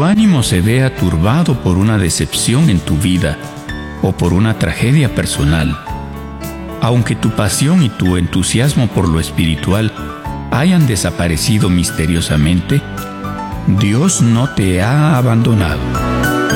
tu ánimo se vea turbado por una decepción en tu vida o por una tragedia personal, aunque tu pasión y tu entusiasmo por lo espiritual hayan desaparecido misteriosamente, Dios no te ha abandonado.